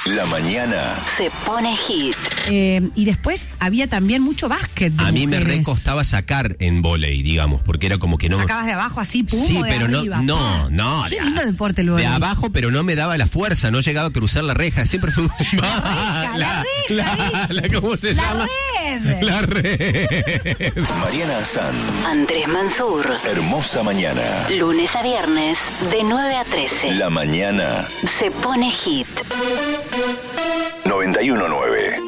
La mañana se pone hit. Y después había también mucho básquet de A mí me mujeres. recostaba sacar en vóley, digamos, porque era como que no... Sacabas de abajo así, pum, Sí, o de pero arriba, no. Qué de- lindo deporte el vóley. De abajo, pero no me daba la fuerza, no llegaba a cruzar la reja, siempre fue... La reja, dice. ¿Cómo se La llama? red. La red. Mariana Azán. Andrés Mansur. Hermosa mañana. Lunes a viernes, de 9 a 13. La mañana Se pone hit. 91.9.